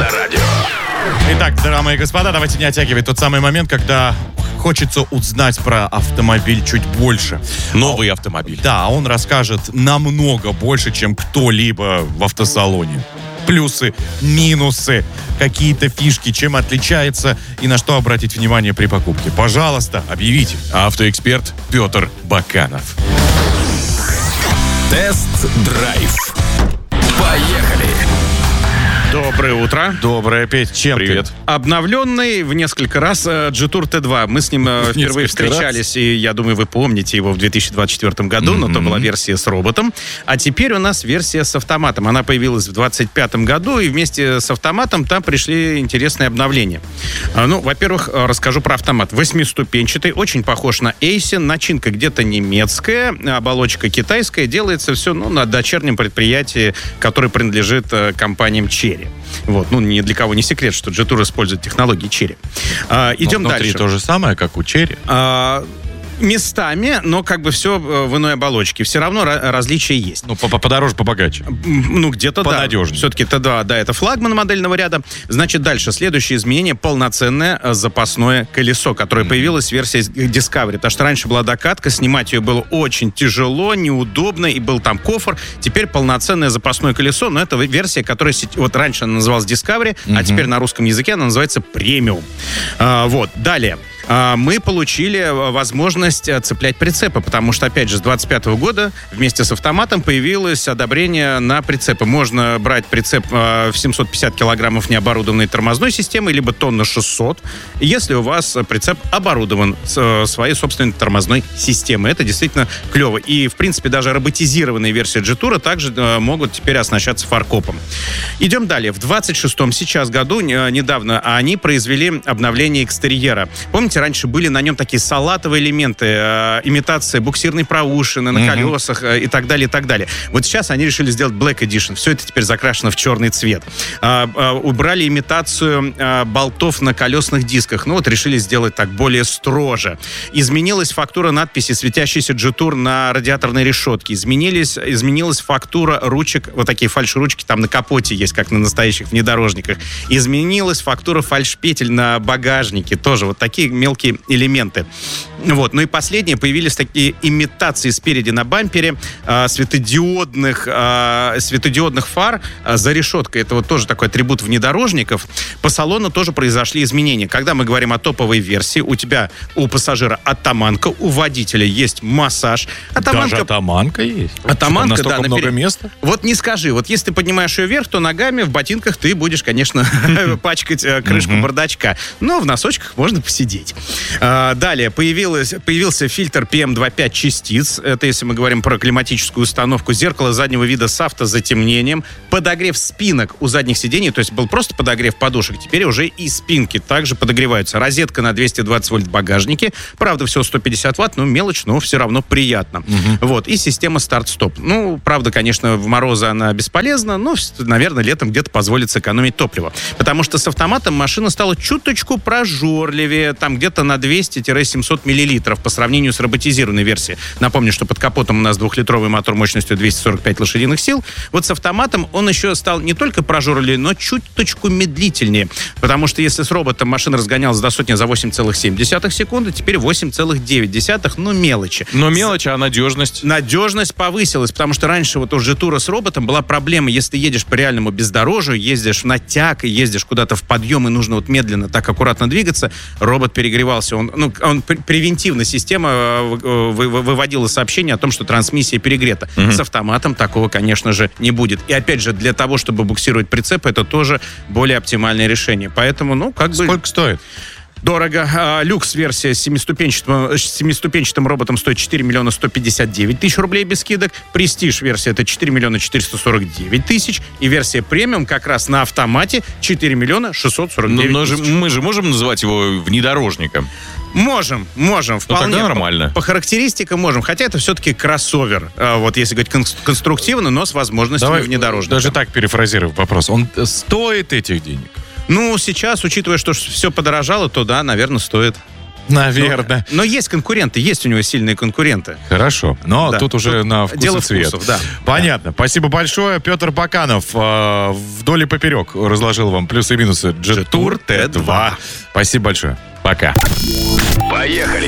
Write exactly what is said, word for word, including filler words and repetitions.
Авторадио. Итак, дамы и господа, давайте не оттягивать тот самый момент, когда хочется узнать про автомобиль чуть больше. Новый автомобиль. Да, он расскажет намного больше, чем кто-либо в автосалоне. Плюсы, минусы, какие-то фишки, чем отличается и на что обратить внимание при покупке. Пожалуйста, объявите. Автоэксперт Петр Баканов. Тест-драйв. Поехали! Доброе утро. Доброе, Петь. Чем Привет. ты? Обновленный в несколько раз э, джи-тур ти два. Мы с ним э, впервые несколько встречались, и я думаю, вы помните его в две тысячи двадцать четвёртом году, но то была версия с роботом. А теперь у нас версия с автоматом. Она появилась в двадцать пятом году, и вместе с автоматом там пришли интересные обновления. А, ну, во-первых, э, расскажу про автомат. Восьмиступенчатый, очень похож на Эйсен. Начинка где-то немецкая, оболочка китайская. Делается все ну, на дочернем предприятии, которое принадлежит э, компаниям Chery. Вот, ну, ни для кого не секрет, что джи-тур использует технологии Chery. А, идем Но внутри дальше. то же самое, как у Chery. А, местами, но как бы все в иной оболочке. Все равно ra- различия есть. Ну, по- подороже, побогаче. М, Ну, где-то да. Понадежнее. Все-таки ти два, да, это флагман модельного ряда. Значит, дальше. Следующее изменение — полноценное э, запасное колесо, которое появилось в версии Discovery. Потому что раньше была докатка, снимать ее было очень тяжело, неудобно, и был там кофр. Теперь полноценное запасное колесо, но это версия, которая сет- вот раньше она называлась Discovery, а теперь на русском языке она называется премиум. А, вот, далее. А, Мы получили э, возможность э, цеплять прицепы, потому что, опять же, с двадцать пятого года вместе с автоматом появилось одобрение на прицепы. Можно брать прицеп э, в семьсот пятьдесят килограммов необорудованной тормозной системой, либо тонна шестьсот, если у вас прицеп оборудован с, э, своей собственной тормозной системой. Это действительно клево. И, в принципе, даже роботизированные версии джи-тура также э, могут теперь оснащаться фаркопом. Идем далее. В двадцать шестом сейчас году, э, недавно, они произвели обновление экстерьера. Помните, раньше были на нем такие салатовые элементы, э, имитация буксирной проушины на колесах э, и так далее, и так далее. Вот сейчас они решили сделать Black Edition. Все это теперь закрашено в черный цвет. Э, э, убрали имитацию э, болтов на колесных дисках. Ну вот решили сделать так, более строже. Изменилась фактура надписи «Светящийся джи-тур» на радиаторной решетке. Изменились, изменилась фактура ручек, вот такие фальш-ручки там на капоте есть, как на настоящих внедорожниках. Изменилась фактура фальш-петель на багажнике. Тоже вот такие мелкие элементы. Вот. Ну и последние, появились такие имитации спереди на бампере э, светодиодных, э, светодиодных фар э, за решеткой. Это вот тоже такой атрибут внедорожников. По салону тоже произошли изменения. Когда мы говорим о топовой версии, у тебя, у пассажира атаманка, у водителя есть массаж. Атаманка, Даже атаманка есть. атаманка, Настолько да, много наперед- места. Вот не скажи, вот если ты поднимаешь ее вверх, то ногами в ботинках ты будешь, конечно, пачкать э, крышку бардачка. Но в носочках можно посидеть. А, далее появилась, появился фильтр пи эм два пять частиц. Это если мы говорим про климатическую установку. Зеркало заднего вида с автозатемнением. Подогрев спинок у задних сидений. То есть был просто подогрев подушек. Теперь уже и спинки также подогреваются. Розетка на двести двадцать вольт в багажнике. Правда, всего сто пятьдесят ватт, но мелочь, но все равно приятно. Вот. И система старт-стоп. Ну, правда, конечно, в морозы она бесполезна, но, наверное, летом где-то позволит сэкономить топливо. Потому что с автоматом машина стала чуточку прожорливее. Там где-то на двести-семьсот миллилитров по сравнению с роботизированной версией. Напомню, что под капотом у нас двухлитровый мотор мощностью двести сорок пять лошадиных сил. Вот с автоматом он еще стал не только прожорливее, но чуточку медлительнее. Потому что если с роботом машина разгонялась до сотни за восемь целых семь десятых секунды, теперь восемь целых девять десятых, ну, мелочи. Но мелочь, а надежность? Надежность повысилась, потому что раньше вот у джи-тура с роботом была проблема, если ты едешь по реальному бездорожью, ездишь в натяг и ездишь куда-то в подъем, и нужно вот медленно, так аккуратно двигаться, робот перегревался. Он, ну, он превентивно, система вы, вы, выводила сообщение о том, что трансмиссия перегрета. Mm-hmm. С автоматом такого, конечно же, не будет. И опять же, для того, чтобы буксировать прицеп, это тоже более оптимальное решение. Поэтому, ну, как бы... Сколько стоит? Дорого. А, люкс-версия с семиступенчатым, с семиступенчатым роботом стоит четыре миллиона сто пятьдесят девять тысяч рублей без скидок. Престиж-версия — это четыре миллиона четыреста сорок девять тысяч. И версия премиум как раз на автомате четыре миллиона шестьсот сорок девять но, но тысяч. же, мы же можем называть его внедорожником. Можем, можем. Вполне. тогда нормально. По, по характеристикам можем. Хотя это все-таки кроссовер. А, вот если говорить кон- конструктивно, но с возможностями Давай внедорожника. даже так перефразировав вопрос. Он стоит этих денег? Ну, сейчас, учитывая, что все подорожало, то да, наверное, стоит. Наверное. Но, но есть конкуренты, есть у него сильные конкуренты. Хорошо. Но Да. тут уже Тут на вкус дело и цвет. вкусов, да. Понятно. Спасибо большое. Петр Баканов э, вдоль и поперек разложил вам плюсы и минусы Джет-Тур Т два. Спасибо большое. Пока. Поехали.